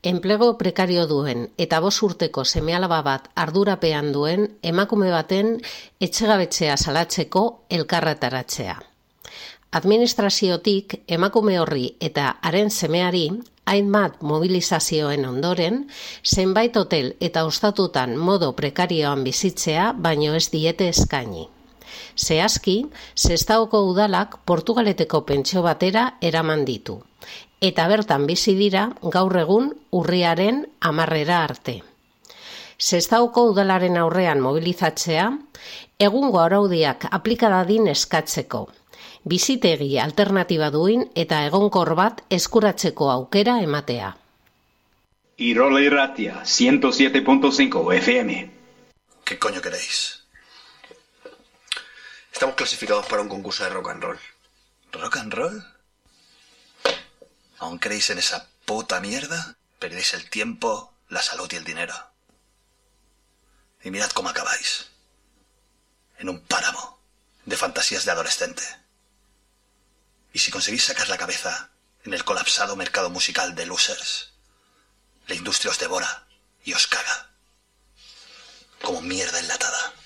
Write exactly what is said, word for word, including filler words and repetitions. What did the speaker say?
Enplego prekario duen eta bost urteko seme-alaba bat ardurapean duen emakume baten etxegabetzea salatzeko elkarretaratzea. Administraziotik emakume horri eta haren semeari hainbat mobilizazioen ondoren, zenbait hotel eta ostatutan modo prekarioan bizitzea baino ez diete eskaini. Zehazki, Sestaoko udalak Portugaleteko pentsio batera eraman ditu, eta bertan bizi dira gaur egun urriaren hamarrera arte. Sestaoko udalaren aurrean mobilizatzea, egungo araudiak aplika dadin eskatzeko, bizitegi alternatiba duin eta egonkor bat eskuratzeko aukera ematea. Irola Irratia, ciento siete punto cinco F M. ¿Qué coño queréis? Estamos clasificados para un concurso de rock and roll. ¿Rock and roll? ¿Aún creéis en esa puta mierda? Perdéis el tiempo, la salud y el dinero. Y mirad cómo acabáis. En un páramo de fantasías de adolescente. Y si conseguís sacar la cabeza en el colapsado mercado musical de losers, la industria os devora y os caga como mierda enlatada.